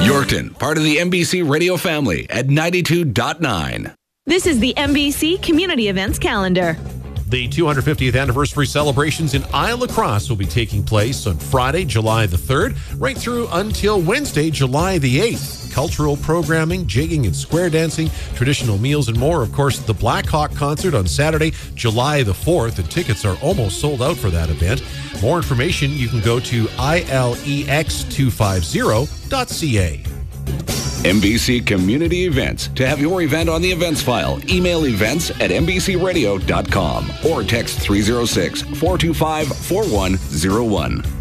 Yorkton, part of the NBC radio family at 92.9. This is the NBC Community Events Calendar. The 250th anniversary celebrations in Isle La Crosse will be taking place on Friday, July the 3rd, right through until Wednesday, July the 8th. Cultural programming, jigging and square dancing, traditional meals and more. Of course, the Black Hawk concert on Saturday, July the 4th, and tickets are almost sold out for that event. More information, you can go to ilex250.ca. NBC Community Events. To have your event on the events file, email events@nbcradio.com or text 306-425-4101.